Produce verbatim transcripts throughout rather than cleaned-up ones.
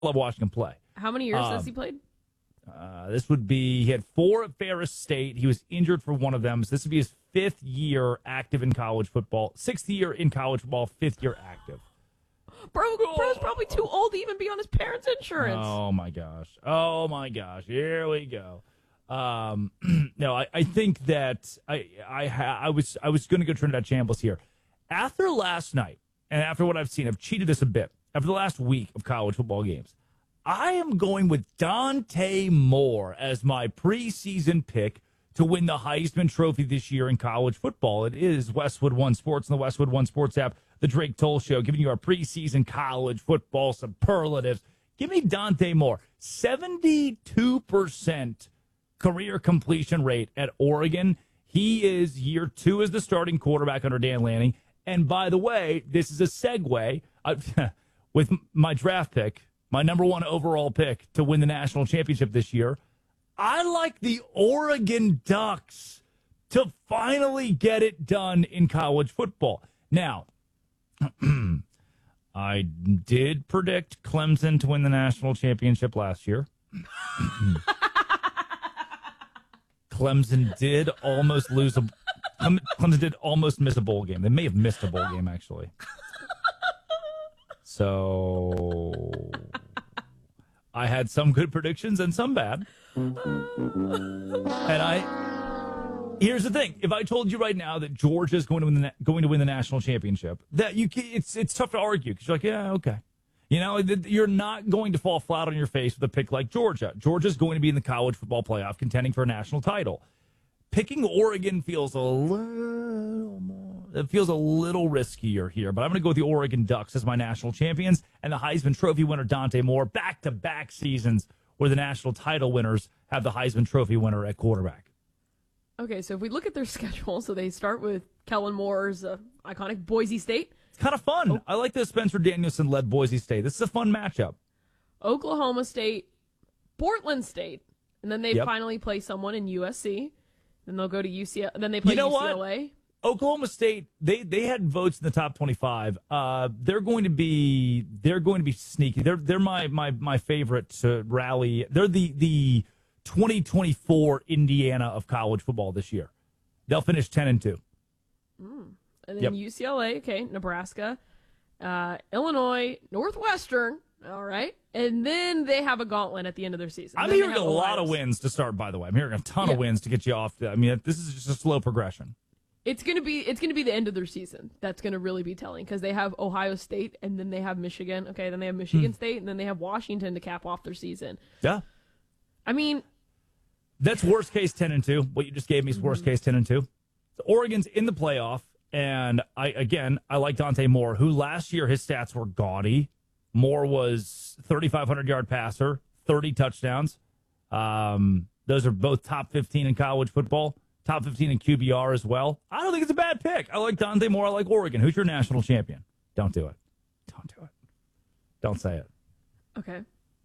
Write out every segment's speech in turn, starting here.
love watching him play. How many years Um, has he played? Uh, this would be, he had four at Ferris State. He was injured for one of them. So this would be his fifth year active in college football. Sixth year in college football, fifth year active. Bro, bro's probably too old to even be on his parents' insurance. Oh, my gosh. Oh, my gosh. Here we go. Um, no, I, I think that I I, ha, I was I was going to go Trinidad Chambliss here. After last night, and after what I've seen, I've cheated this a bit. After the last week of college football games, I am going with Dante Moore as my preseason pick to win the Heisman Trophy this year in college football. It is Westwood One Sports and the Westwood One Sports app, the Drake Toll Show, giving you our preseason college football superlatives. Give me Dante Moore. seventy-two percent career completion rate at Oregon. He is year two as the starting quarterback under Dan Lanning. And by the way, this is a segue uh, with my draft pick, my number one overall pick to win the national championship this year. I like the Oregon Ducks to finally get it done in college football. Now, I did predict Clemson to win the national championship last year. Clemson did almost lose a Clemson did almost miss a bowl game. They may have missed a bowl game, actually. So I had some good predictions and some bad. And I here's the thing: if I told you right now that Georgia is going to win the going to win the national championship, that you can, it's it's tough to argue because you're like, yeah, okay. You know, you're not going to fall flat on your face with a pick like Georgia. Georgia's going to be in the college football playoff contending for a national title. Picking Oregon feels a little more, it feels a little riskier here, but I'm going to go with the Oregon Ducks as my national champions and the Heisman Trophy winner, Dante Moore, back-to-back seasons where the national title winners have the Heisman Trophy winner at quarterback. Okay, so if we look at their schedule, so they start with Kellen Moore's uh, iconic Boise State. It's kind of fun. Oh. I like that Spencer Danielson led Boise State. This is a fun matchup. Oklahoma State, Portland State, and then they yep. finally play someone in U S C. Then they'll go to U C L A. Then they play you know U C L A. What? Oklahoma State, they they had votes in the top twenty-five. Uh, they're going to be they're going to be sneaky. They're they're my my my favorite to rally. They're the the twenty twenty-four Indiana of college football this year. They'll finish ten and two. Mm. And then yep. U C L A, okay, Nebraska, uh, Illinois, Northwestern, all right. And then they have a gauntlet at the end of their season. I'm then hearing a Ohio lot of State. wins to start, by the way. I'm hearing a ton yeah. of wins to get you off. The, I mean, this is just a slow progression. It's gonna be it's gonna be the end of their season. That's gonna really be telling because they have Ohio State and then they have Michigan. Okay, then they have Michigan hmm. State and then they have Washington to cap off their season. Yeah, I mean, that's worst case ten and two. What you just gave me is mm-hmm. worst case ten and two. So Oregon's in the playoff, and I again I like Dante Moore, who last year his stats were gaudy. Moore was thirty-five hundred yard passer, thirty touchdowns. Um, those are both top fifteen in college football. Top fifteen in Q B R as well. I don't think it's a bad pick. I like Dante Moore. I like Oregon. Who's your national champion? Don't do it. Don't do it. Don't say it. Okay.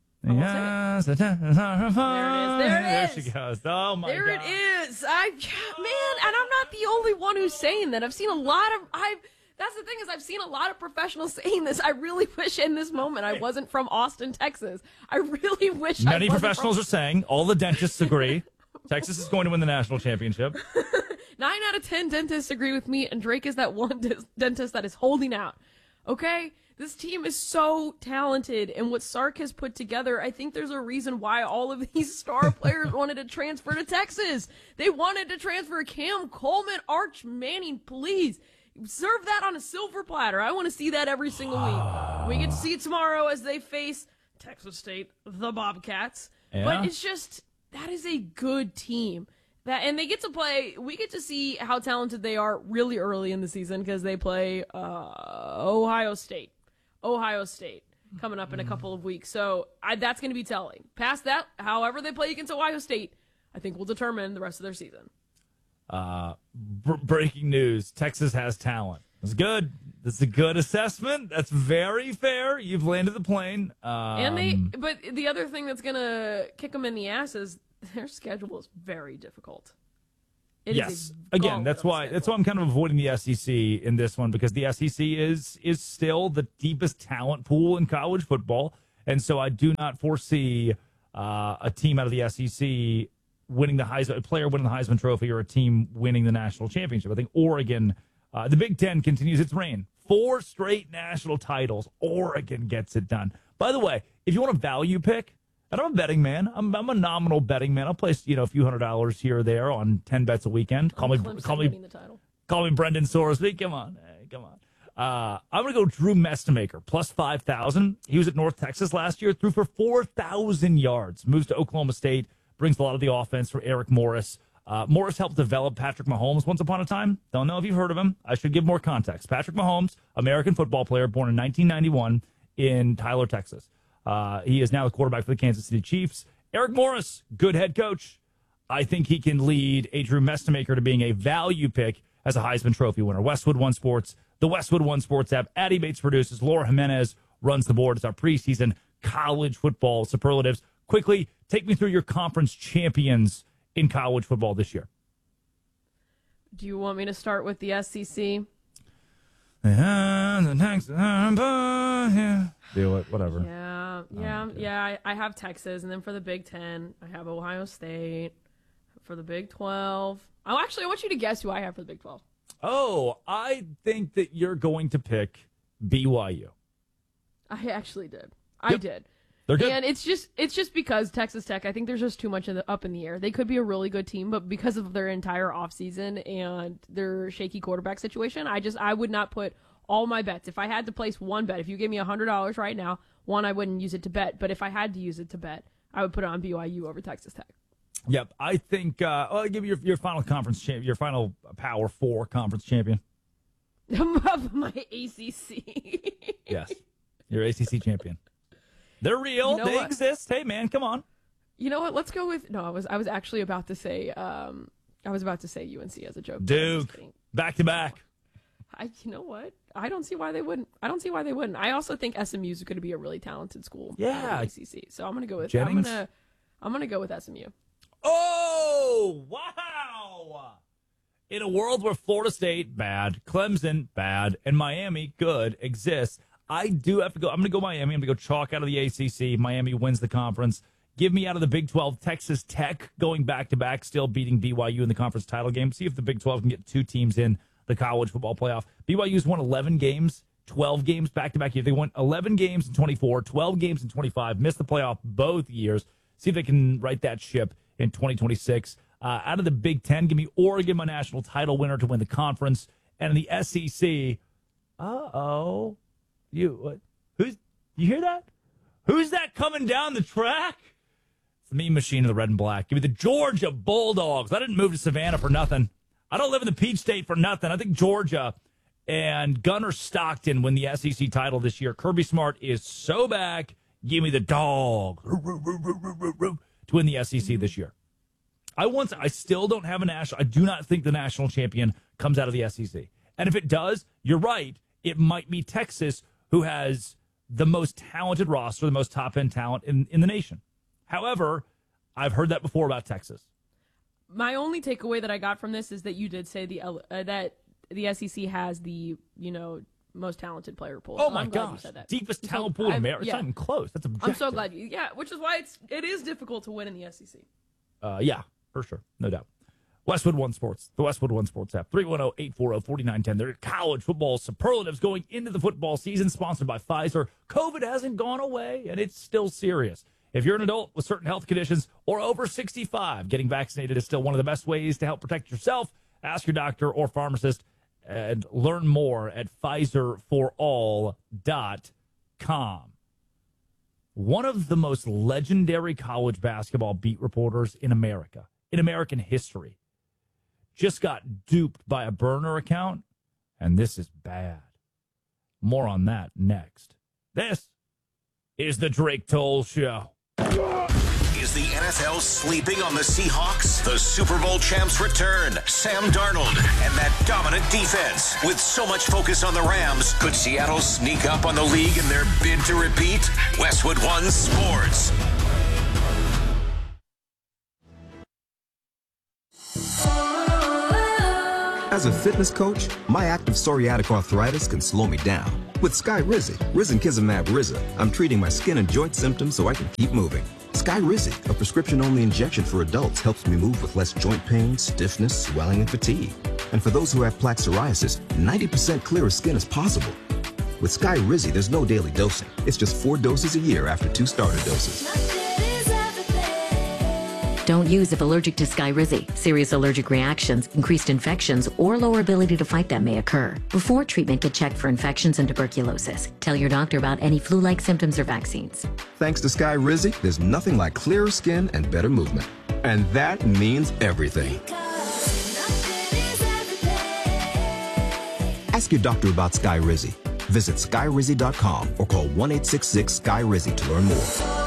Yes. There it is. There it is. There she goes. Oh, my there God. There it is. I, man, and I'm not the only one who's saying that. I've seen a lot of, I've, that's the thing is I've seen a lot of professionals saying this. I really wish in this moment I wasn't from Austin, Texas. I really wish I Many wasn't professionals from- are saying, all the dentists agree. Texas is going to win the national championship. Nine out of ten dentists agree with me, and Drake is that one d- dentist that is holding out. Okay? This team is so talented, and what Sark has put together, I think there's a reason why all of these star players wanted to transfer to Texas. They wanted to transfer Cam Coleman, Arch Manning, please. Serve that on a silver platter. I want to see that every single week. We get to see it tomorrow as they face Texas State, the Bobcats. Yeah. But it's just... that is a good team. That and they get to play. We get to see how talented they are really early in the season because they play uh, Ohio State. Ohio State coming up in a couple of weeks. So I, that's going to be telling. Past that, however they play against Ohio State, I think will determine the rest of their season. Uh, b- breaking news: Texas has talent. That's good. That's a good assessment. That's very fair. You've landed the plane. Um, and they, but the other thing that's going to kick them in the ass is their schedule is very difficult. It yes. Is Again, that's why schedule. that's why I'm kind of avoiding the S E C in this one because the S E C is is still the deepest talent pool in college football, And so I do not foresee uh, a team out of the S E C winning the Heisman, a player winning the Heisman Trophy or a team winning the national championship. I think Oregon, uh, the Big Ten continues its reign. Four straight national titles. Oregon gets it done. By the way, if you want a value pick, and I'm a betting man. I'm, I'm a nominal betting man. I'll place, you know, a few hundred dollars here or there on ten bets a weekend. Call me, Clemson call me, winning the title. Call me Brendan Sorsby. Come on, hey, come on. Uh, I'm gonna go Drew Mestemaker plus five thousand. He was at North Texas last year, threw for four thousand yards. Moves to Oklahoma State, brings a lot of the offense for Eric Morris. Uh, Morris helped develop Patrick Mahomes once upon a time. Don't know if you've heard of him. I should give more context. Patrick Mahomes, American football player, born in nineteen ninety-one in Tyler, Texas. Uh, he is now the quarterback for the Kansas City Chiefs. Eric Morris, good head coach. I think he can lead a Drew Mestemaker to being a value pick as a Heisman Trophy winner. Westwood One Sports, the Westwood One Sports app. Addie Bates produces. Laura Jimenez runs the board. It's our preseason college football superlatives. Quickly, take me through your conference champions in college football this year. Do you want me to start with the S E C? And the next, yeah. Do it, whatever. Yeah, yeah, okay. yeah. I, I have Texas, and then for the Big Ten, I have Ohio State. For the Big twelve, oh, actually, I want you to guess who I have for the Big twelve. Oh, I think that you're going to pick B Y U. I actually did. I yep. did. They're good. And it's just it's just because Texas Tech, I think there's just too much in the, up in the air. They could be a really good team, but because of their entire offseason and their shaky quarterback situation, I just I would not put all my bets. If I had to place one bet, if you gave me one hundred dollars right now, one, I wouldn't use it to bet. But if I had to use it to bet, I would put it on B Y U over Texas Tech. Yep. I think, uh, well, I'll give you your, your final conference champ, your final Power Four conference champion. My A C C. Yes. Your A C C champion. They're real. You know they what? exist. Hey, man, come on. You know what? Let's go with, no, I was I was actually about to say, um, I was about to say U N C as a joke. Duke. Back to back. I, you know what? I don't see why they wouldn't. I don't see why they wouldn't. I also think S M U is going to be a really talented school. Yeah, A C C. So I'm going to go with. Jennings? I'm going to. I'm going to go with S M U. Oh wow! In a world where Florida State bad, Clemson bad, and Miami good exists, I do have to go. I'm going to go Miami. I'm going to go chalk out of the A C C. Miami wins the conference. Give me out of the Big twelve, Texas Tech going back to back, still beating B Y U in the conference title game. See if the Big twelve can get two teams in the college football playoff. B Y U's won eleven games, twelve games back-to-back years. They won eleven games in twenty-four, twelve games in twenty-five, missed the playoff both years. See if they can right that ship in twenty twenty-six. Uh, out of the Big Ten, give me Oregon, my national title winner, to win the conference. And in the S E C, uh-oh. You, what? Who's, you hear that? Who's that coming down the track? It's the meme machine of the red and black. Give me the Georgia Bulldogs. I didn't move to Savannah for nothing. I don't live in the Peach State for nothing. I think Georgia and Gunnar Stockton win the S E C title this year. Kirby Smart is so back. Give me the dog to win the S E C this year. I once, I still don't have a national. I do not think the national champion comes out of the S E C. And if it does, you're right. It might be Texas, who has the most talented roster, the most top-end talent in, in the nation. However, I've heard that before about Texas. My only takeaway that I got from this is that you did say the uh, that the S E C has the, you know, most talented player pool. Oh, my I'm gosh. Glad you said that. Deepest so talent pool in I'm, America. It's yeah. not even close. That's objective. I'm so glad you, yeah, which is why it's, it is difficult to win in the S E C. Uh, yeah, for sure. No doubt. Westwood One Sports, the Westwood One Sports app, three one zero, eight four zero, four nine one zero. They're college football superlatives going into the football season, sponsored by Pfizer. COVID hasn't gone away, and it's still serious. If you're an adult with certain health conditions or over sixty-five, getting vaccinated is still one of the best ways to help protect yourself. Ask your doctor or pharmacist and learn more at Pfizer for all dot com. One of the most legendary college basketball beat reporters in America, in American history, just got duped by a burner account, and this is bad. More on that next. This is the Drake Toll Show. Is the N F L sleeping on the Seahawks? The Super Bowl champs return. Sam Darnold and that dominant defense. With so much focus on the Rams, could Seattle sneak up on the league in their bid to repeat? Westwood One Sports. As a fitness coach, my active psoriatic arthritis can slow me down. With Skyrizi, Risankizumab Riza, I'm treating my skin and joint symptoms so I can keep moving. Skyrizi, a prescription-only injection for adults, helps me move with less joint pain, stiffness, swelling, and fatigue. And for those who have plaque psoriasis, ninety percent clearer skin is possible. With Skyrizi, there's no daily dosing. It's just four doses a year after two starter doses. Don't use if allergic to Skyrizi. Serious allergic reactions, increased infections, or lower ability to fight them may occur. Before treatment, get checked for infections and tuberculosis. Tell your doctor about any flu-like symptoms or vaccines. Thanks to Skyrizi, there's nothing like clearer skin and better movement. And that means everything. Ask your doctor about Skyrizi. Visit skyrizi dot com or call one eight six six Sky Rizi to learn more.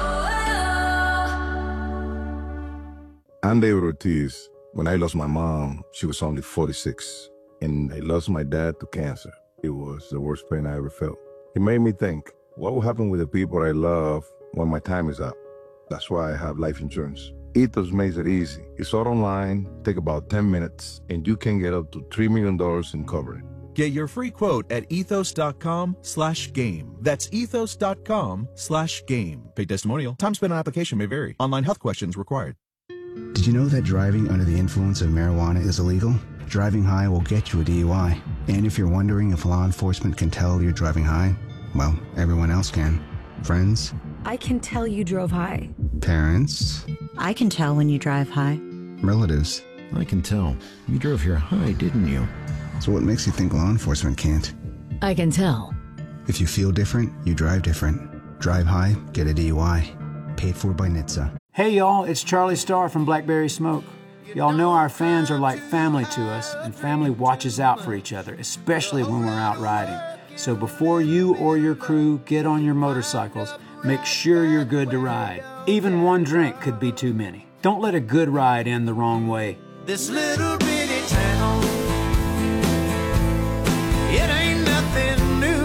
I'm David Ortiz. When I lost my mom, she was only forty-six, and I lost my dad to cancer. It was the worst pain I ever felt. It made me think, what will happen with the people I love when my time is up? That's why I have life insurance. Ethos makes it easy. It's all online, take about ten minutes, and you can get up to three million dollars in coverage. Get your free quote at ethos.com slash game. That's ethos.com slash game. Paid testimonial. Time spent on application may vary. Online health questions required. Did you know that driving under the influence of marijuana is illegal? Driving high will get you a D U I. And if you're wondering if law enforcement can tell you're driving high, well, everyone else can. Friends? I can tell you drove high. Parents? I can tell when you drive high. Relatives? I can tell. You drove here high, didn't you? So what makes you think law enforcement can't? I can tell. If you feel different, you drive different. Drive high, get a D U I. Paid for by N H T S A. Hey y'all, it's Charlie Starr from Blackberry Smoke. Y'all know our fans are like family to us, and family watches out for each other, especially when we're out riding. So before you or your crew get on your motorcycles, make sure you're good to ride. Even one drink could be too many. Don't let a good ride end the wrong way. This little bitty town, it ain't nothing new.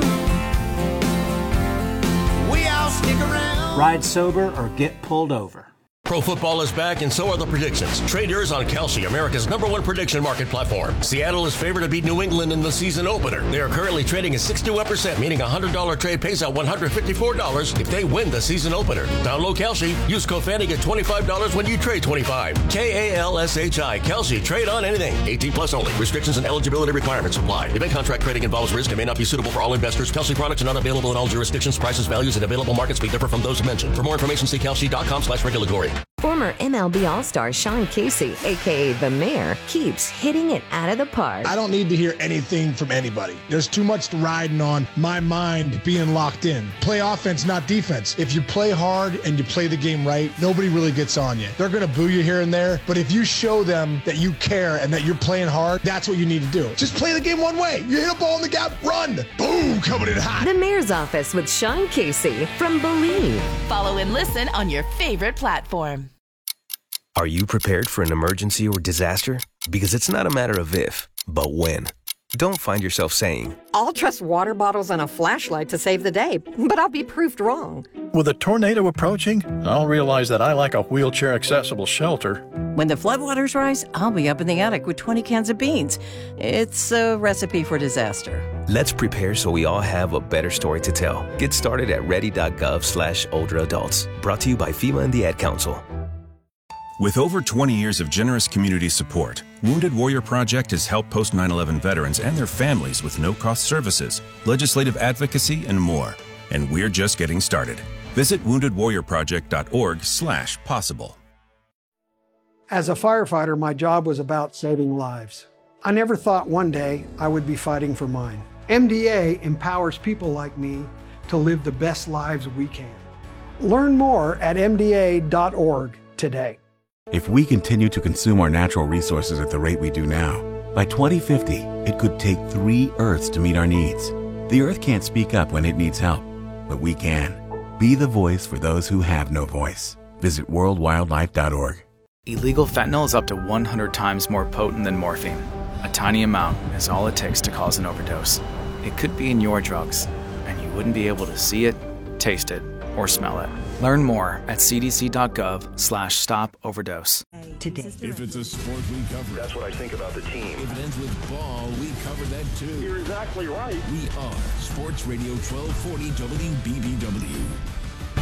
We all stick around. Ride sober or get pulled over. Pro football is back, and so are the predictions. Trade yours on Kalshi, America's number one prediction market platform. Seattle is favored to beat New England in the season opener. They are currently trading at sixty-one percent, meaning a one hundred dollars trade pays out one hundred fifty-four dollars if they win the season opener. Download Kalshi. Use code Fanny, get twenty-five dollars when you trade twenty-five. K A L S H I. Kalshi. Trade on anything. eighteen plus only. Restrictions and eligibility requirements apply. Event contract trading involves risk and may not be suitable for all investors. Kalshi products are not available in all jurisdictions. Prices, values, and available markets may differ from those mentioned. For more information, see kalshi.com slash regulatory. Former M L B All-Star Sean Casey, a k a. The Mayor, keeps hitting it out of the park. I don't need to hear anything from anybody. There's too much riding on my mind being locked in. Play offense, not defense. If you play hard and you play the game right, nobody really gets on you. They're going to boo you here and there, but if you show them that you care and that you're playing hard, that's what you need to do. Just play the game one way. You hit a ball in the gap, run. Boom, coming in hot. The Mayor's Office with Sean Casey from Believe. Follow and listen on your favorite platform. Are you prepared for an emergency or disaster? Because it's not a matter of if, but when. Don't find yourself saying, I'll trust water bottles and a flashlight to save the day, but I'll be proved wrong. With a tornado approaching, I'll realize that I lack a wheelchair-accessible shelter. When the floodwaters rise, I'll be up in the attic with twenty cans of beans. It's a recipe for disaster. Let's prepare so we all have a better story to tell. Get started at ready.gov slash older adults. Brought to you by FEMA and the Ad Council. With over twenty years of generous community support, Wounded Warrior Project has helped post nine eleven veterans and their families with no-cost services, legislative advocacy, and more. And we're just getting started. Visit wounded warrior project dot org slash possible. As a firefighter, my job was about saving lives. I never thought one day I would be fighting for mine. M D A empowers people like me to live the best lives we can. Learn more at M D A dot org today. If we continue to consume our natural resources at the rate we do now, by twenty fifty, it could take three Earths to meet our needs. The Earth can't speak up when it needs help, but we can. Be the voice for those who have no voice. Visit world wildlife dot org. Illegal fentanyl is up to one hundred times more potent than morphine. A tiny amount is all it takes to cause an overdose. It could be in your drugs, and you wouldn't be able to see it, taste it, or smell it. Learn more at cdc.gov slash stop overdose. Today. If it's a sport, we cover it. That's what I think about the team. If it ends with ball, we cover that too. You're exactly right. We are Sports Radio twelve forty W B B W.